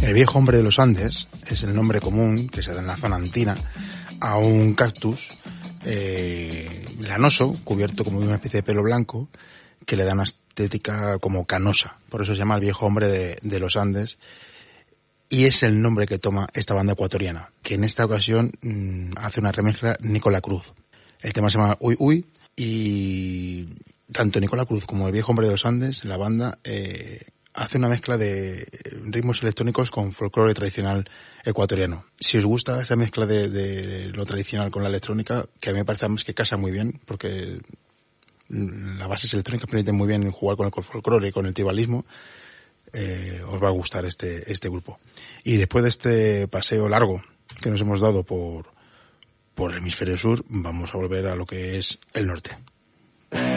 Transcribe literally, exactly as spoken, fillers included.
El viejo hombre de los Andes es el nombre común que se da en la zona andina a un cactus eh, lanoso, cubierto como de una especie de pelo blanco, que le da una estética como canosa. Por eso se llama el viejo hombre de, de los Andes. Y es el nombre que toma esta banda ecuatoriana, que en esta ocasión mmm, hace una remezcla Nicola Cruz. El tema se llama Uy Uy, y tanto Nicola Cruz como el viejo hombre de los Andes, la banda, eh, hace una mezcla de ritmos electrónicos con folclore tradicional ecuatoriano. Si os gusta esa mezcla de, de lo tradicional con la electrónica, que a mí me parece que casa muy bien, porque las bases electrónicas permiten muy bien jugar con el folclore y con el tribalismo, Eh, os va a gustar este, este grupo. Y después de este paseo largo que nos hemos dado por, por el hemisferio sur, vamos a volver a lo que es el norte.